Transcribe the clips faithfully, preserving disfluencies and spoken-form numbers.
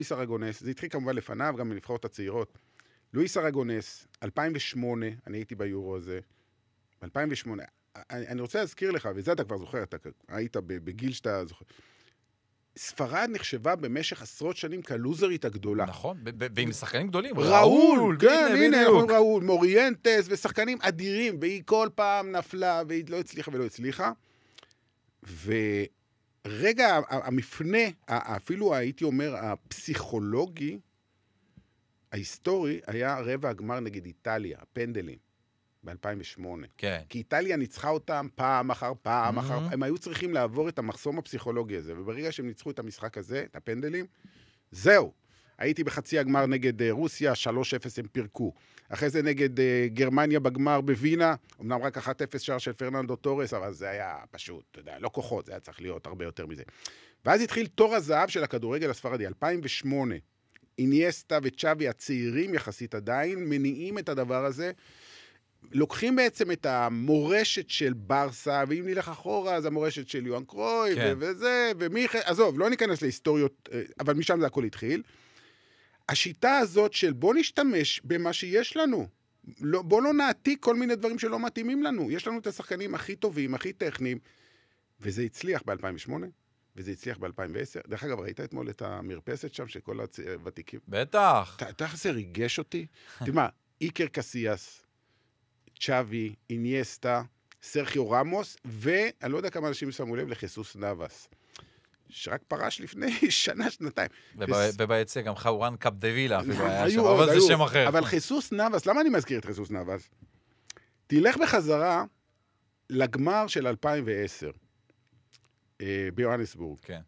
לואיס ארגונס, זה התחיל כמובן לפניו, גם מנבחרות הצעירות. לואיס ארגונס, אלפיים ושמונה, אני הייתי ביורו הזה, אלפיים ושמונה, אני, אני רוצה להזכיר לך, וזה אתה כבר זוכר, אתה היית בגיל שאתה זוכר, ספרד נחשבה במשך עשרות שנים כלוזרית הגדולה. נכון, ועם שחקנים גדולים. ראול, כן, הנה, אנחנו ראול, מוריינטס, ושחקנים אדירים, והיא כל פעם נפלה, והיא לא הצליחה ולא הצליחה. ורגע, המפנה, אפילו הייתי אומר, הפסיכולוגי, ההיסטורי, היה רבע הגמר נגד איטליה, הפנדלים, ב-אלפיים ושמונה. כן. כי איטליה ניצחה אותם פעם אחר פעם אחר פעם. הם היו צריכים לעבור את המחסום הפסיכולוגי הזה, וברגע שהם ניצחו את המשחק הזה, את הפנדלים, זהו. הייתי בחצי הגמר נגד רוסיה, שלוש אפס הם פירקו. אחרי זה נגד גרמניה בגמר בווינה, אמנם רק אחת אפס שער של פרננדו טורס, אבל זה היה פשוט, אתה יודע, לא כוחות, זה היה צריך להיות הרבה יותר מזה. ואז התחיל תור הזהב של הכדורגל הספרדי, אלפיים ושמונה. אינייסטה וצ'אבי הצעירים יחסית עדיין, מניעים את הדבר הזה, לוקחים בעצם את המורשת של ברסה, ואם נלך אחורה, אז המורשת של יואן קרוי, כן. וזה, ומיכה, עזוב, לא ניכנס להיסטוריות, אבל משם זה הכל התחיל. השיטה הזאת של בוא נשתמש במה שיש לנו, לא, בוא לא נעתיק כל מיני דברים שלא מתאימים לנו, יש לנו את השחקנים הכי טובים, הכי טכניים, וזה הצליח ב-אלפיים ושמונה, וזה הצליח ב-אלפיים ועשר. דרך אגב, ראית אתמול את המרפסת שם, שכל הוותיקים... בטח. אתה זה ריגש אותי? תשמע, איקר קסיאס, צ'אבי, אינייסטה, סרחיו רמוס, ואני לא יודע כמה אנשים שמו לב לחסוס נאבס, שרק פרש לפני שנה, שנתיים. וביציע גם חאורן קפדווילה, אפילו היה שם, אבל זה שם אחר. אבל חסוס נאבס, למה אני מזכיר את חסוס נאבס? תלך בחזרה לגמר של אלפיים ועשר, ביואנסבורג. כן.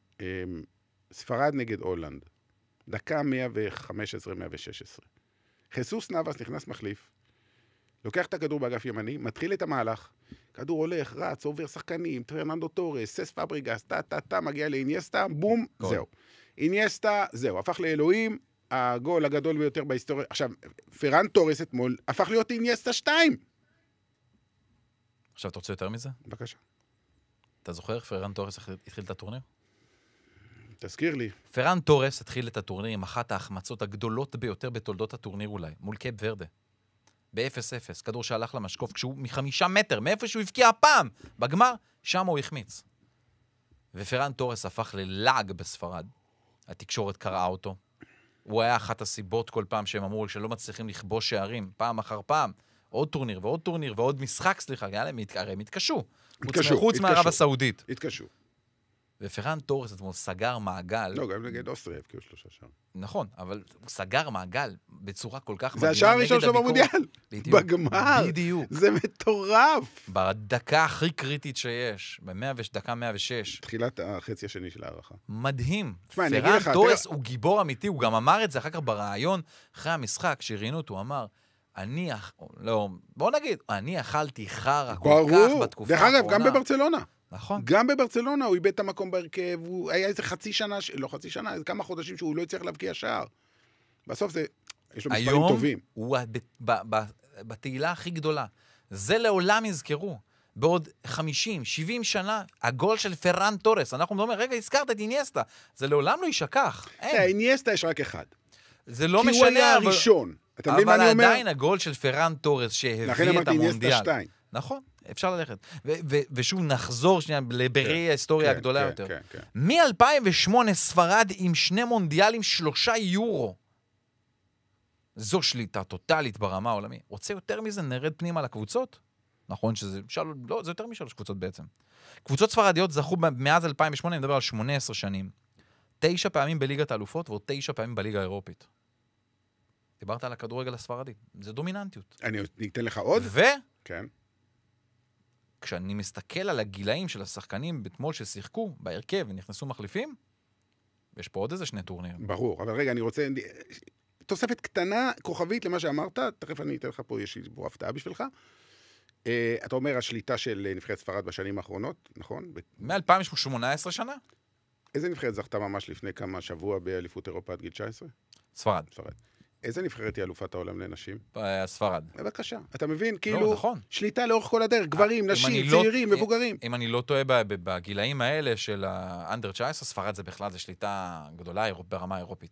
ספרד נגד הולנד. דקה מאה וחמש עשרה מאה ושש עשרה. חסוס נאבס נכנס מחליף, לוקח את הכדור באגף ימני, מתחיל את המהלך, כדור הולך, רץ, עובר שחקנים, פרננדו טורס, סס פאבריגס, טה, טה, טה, מגיע לאינייסטה, בום, גול. זהו. אינייסטה, זהו, הפך לאלוהים, הגול הגדול ביותר בהיסטוריה. עכשיו, פרן טורס אתמול, הפך להיות אינייסטה שתיים. עכשיו, אתה רוצה יותר מזה? בבקשה. אתה זוכר איך פרן טורס התחיל את הטורניר? תזכיר לי. פרן טורס התחיל את הטורניר עם אחת ההחמצות הגדולות ביותר בתולדות הטורניר אולי, מול קייפ ורדה. ב-אפס אפס, כדור שהלך למשקוף, כשהוא מחמישה מטר, מאיפה שהוא הבקיע הפעם, בגמר, שם הוא החמיץ. ופרן טורס הפך ללעג בספרד. התקשורת קראה אותו. הוא היה אחת הסיבות כל פעם שהם אמרו שלא מצליחים לכבוש שערים, פעם אחר פעם. עוד טורניר ועוד טורניר ועוד משחק, סליחה, הרי הם התקשו. התקשו. חוץ מערב הסעודית. התקשו. ופרן טורס אתמול סגר מעגל. לא, גם נגד אוסטריה, כי הוא שלושה שער. נכון, אבל הוא סגר מעגל בצורה כל כך זה השער הראשון שלו במונדיאל. בגמר. בדיוק. זה מטורף. בדקה הכי קריטית שיש, בדקה מאה ושש. תחילת החצי השני של הערכה. מדהים. פרן טורס הוא גיבור אמיתי, הוא גם אמר את זה אחר כך ברעיון, אחרי המשחק, שראינו אותו, הוא אמר, אני, לא, בוא נגיד, אני אכלתי חרא כל כך בתקופה האחרונה. דרך אגב, גם בברצלונה. נכון. גם בברצלונה הוא איבד את המקום בהרכב, הוא היה איזה חצי שנה, לא חצי שנה, איזה כמה חודשים שהוא לא יצטרך להבקיע שער. בסוף זה, יש לו מספרים טובים. היום הוא בתהילה הכי גדולה. זה לעולם יזכרו. בעוד חמישים, שבעים שנה, הגול של פרן טורס, אנחנו מדברים, רגע, הזכרת את אינייסטה, זה לעולם לא יישכח. אינייסטה יש רק אחד. זה לא משנה. כי הוא היה הראשון. אבל עדיין הגול של פרן טורס שהביא את המונדיאל. נכון. אפשר ללכת. ושוב נחזור שנייה לברי ההיסטוריה הגדולה יותר. מ-אלפיים ושמונה ספרד עם שני מונדיאלים, שלושה יורו. זו שליטה טוטלית ברמה העולמית. רוצה יותר מזה, נרד פנימה לקבוצות? נכון שזה, לא, זה יותר משלוש קבוצות בעצם. קבוצות ספרדיות זכו מאז אלפיים ושמונה, אני מדבר על שמונה עשרה שנים. תשע פעמים בליגת האלופות, ועוד תשע פעמים בליגה האירופית. דיברת על הכדורגל הספרדי. זה דומיננטיות. אני אתן לך עוד? ו... כן. כשאני מסתכל על הגילאים של השחקנים בתמול ששיחקו בהרכב ונכנסו מחליפים, יש פה עוד איזה שני טורנירים. ברור, אבל רגע, אני רוצה... תוספת קטנה, כוכבית למה שאמרת, תכף אני אתן לך פה, יש לי בו הפתעה בשבילך. Uh, אתה אומר, השליטה של נבחרת ספרד בשנים האחרונות, נכון? מ-אלפיים ושמונה עשרה שנה? איזה נבחרת זכתה ממש לפני כמה שבוע באליפות אירופה עד גיל תשע עשרה? ספרד. ספרד. איזה נבחרת היא אלופת העולם לנשים? ספרד. בבקשה. אתה מבין? כאילו, שליטה לאורך כל הדרך, גברים, נשים, צעירים, מבוגרים. אם אני לא טועה בגילאים האלה של האנדר תשע עשרה, ספרד זה בכלל, זה שליטה גדולה ברמה האירופית.